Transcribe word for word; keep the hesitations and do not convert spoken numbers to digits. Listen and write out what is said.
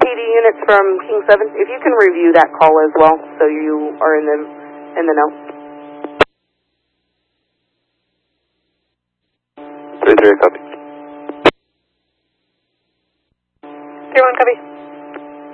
P D units from King seven, if you can review that call as well, so you are in the, in the know. three three, copy. three one, copy.